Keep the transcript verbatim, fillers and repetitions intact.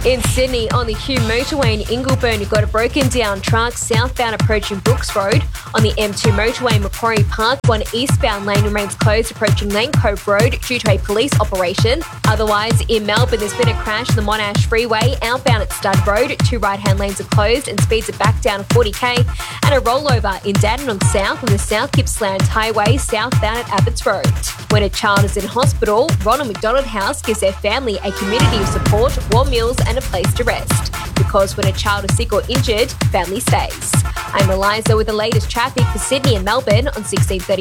In Sydney, on the Hume motorway in Ingleburn, you've got a broken down truck southbound approaching Brooks Road. On the M two motorway in Macquarie Park, one eastbound lane remains closed approaching Lane Cove Road due to a police operation. Otherwise, in Melbourne, there's been a crash on the Monash Freeway outbound at Stud Road. Two right-hand lanes are closed and speeds are back down to forty k. And a rollover in Dandenong South on the South Gippsland Highway southbound at Abbots Road. When a child is in hospital, Ronald McDonald House gives their family a community of support, warm meals and a place to rest. Because when a child is sick or injured, family stays. I'm Eliza with the latest traffic for Sydney and Melbourne on sixteen thirty.